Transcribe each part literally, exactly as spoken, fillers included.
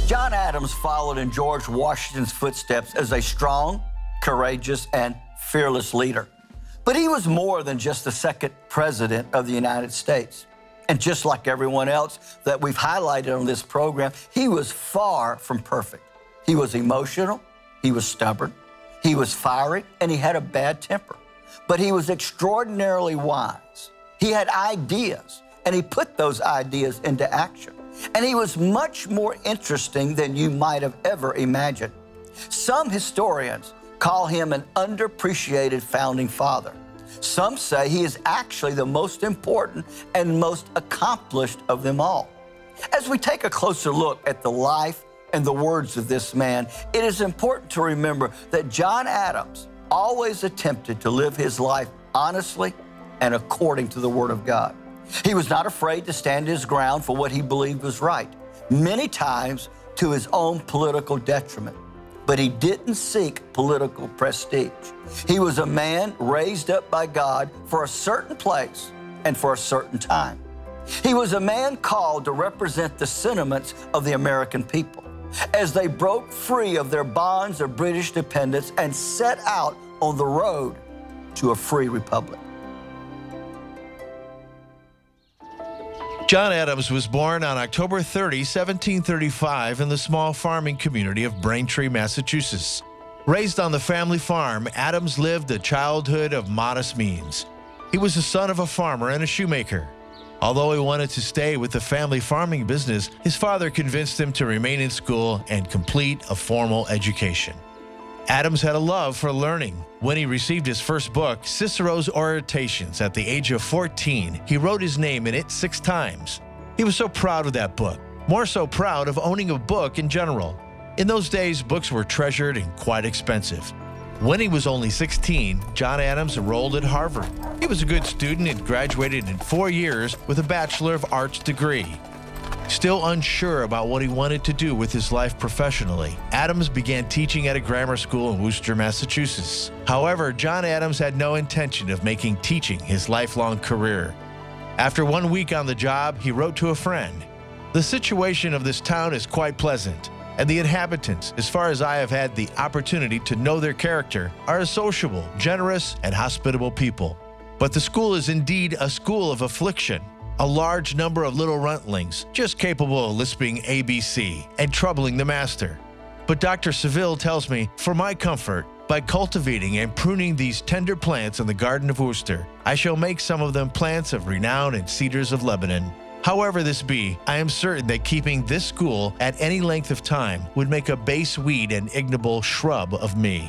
John Adams followed in George Washington's footsteps as a strong, courageous, and fearless leader. But he was more than just the second president of the United States. And just like everyone else that we've highlighted on this program, he was far from perfect. He was emotional, he was stubborn, he was fiery, and he had a bad temper. But he was extraordinarily wise. He had ideas, and he put those ideas into action. And he was much more interesting than you might have ever imagined. Some historians call him an underappreciated founding father. Some say he is actually the most important and most accomplished of them all. As we take a closer look at the life and the words of this man, it is important to remember that John Adams always attempted to live his life honestly and according to the Word of God. He was not afraid to stand his ground for what he believed was right, many times to his own political detriment. But he didn't seek political prestige. He was a man raised up by God for a certain place and for a certain time. He was a man called to represent the sentiments of the American people as they broke free of their bonds of British dependence and set out on the road to a free republic. John Adams was born on October thirtieth, seventeen thirty-five in the small farming community of Braintree, Massachusetts. Raised on the family farm, Adams lived a childhood of modest means. He was the son of a farmer and a shoemaker. Although he wanted to stay with the family farming business, his father convinced him to remain in school and complete a formal education. Adams had a love for learning. When he received his first book, Cicero's Orations, at the age of fourteen, he wrote his name in it six times. He was so proud of that book, more so proud of owning a book in general. In those days, books were treasured and quite expensive. When he was only sixteen, John Adams enrolled at Harvard. He was a good student and graduated in four years with a Bachelor of Arts degree. Still unsure about what he wanted to do with his life professionally, Adams began teaching at a grammar school in Worcester, Massachusetts. However, John Adams had no intention of making teaching his lifelong career. After one week on the job, he wrote to a friend, "The situation of this town is quite pleasant, and the inhabitants, as far as I have had the opportunity to know their character, are a sociable, generous, and hospitable people. But the school is indeed a school of affliction. A large number of little runtlings, just capable of lisping A B C and troubling the master. But Doctor Seville tells me, for my comfort, by cultivating and pruning these tender plants in the garden of Worcester, I shall make some of them plants of renown and cedars of Lebanon. However this be, I am certain that keeping this school at any length of time would make a base weed and ignoble shrub of me."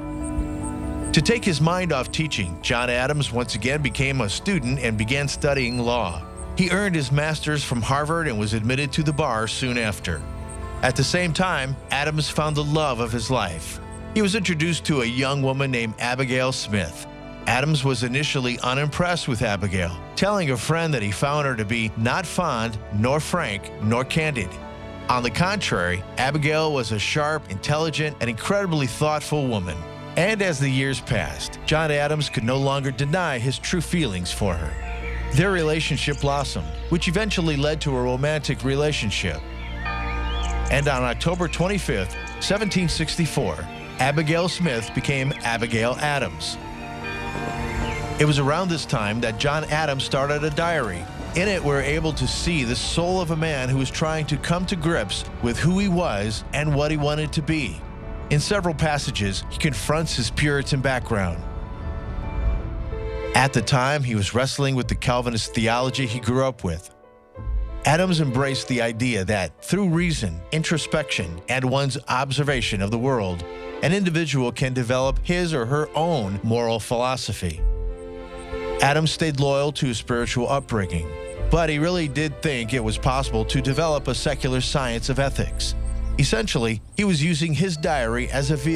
To take his mind off teaching, John Adams once again became a student and began studying law. He earned his master's from Harvard and was admitted to the bar soon after. At the same time, Adams found the love of his life. He was introduced to a young woman named Abigail Smith. Adams was initially unimpressed with Abigail, telling a friend that he found her to be not fond, nor frank, nor candid. On the contrary, Abigail was a sharp, intelligent, and incredibly thoughtful woman. And as the years passed, John Adams could no longer deny his true feelings for her. Their relationship blossomed, which eventually led to a romantic relationship. And on October twenty-fifth, seventeen sixty-four, Abigail Smith became Abigail Adams. It was around this time that John Adams started a diary. In it, we're able to see the soul of a man who was trying to come to grips with who he was and what he wanted to be. In several passages, he confronts his Puritan background. At the time, he was wrestling with the Calvinist theology he grew up with. Adams embraced the idea that through reason, introspection, and one's observation of the world, an individual can develop his or her own moral philosophy. Adams stayed loyal to his spiritual upbringing, but he really did think it was possible to develop a secular science of ethics. Essentially, he was using his diary as a vehicle